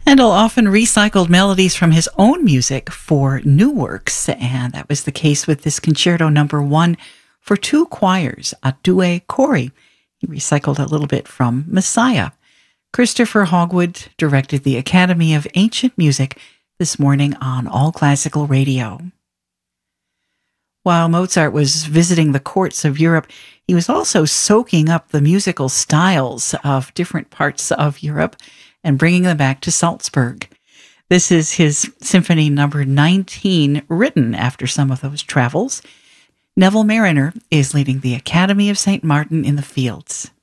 Handel often recycled melodies from his own music for new works, and that was the case with this Concerto Number 1 for two choirs, a due cori. He recycled a little bit from Messiah. Christopher Hogwood directed the Academy of Ancient Music this morning on All Classical Radio. While Mozart was visiting the courts of Europe, he was also soaking up the musical styles of different parts of Europe and bringing them back to Salzburg. This is his Symphony Number 19, written after some of those travels. Neville Marriner is leading the Academy of St. Martin in the Fields.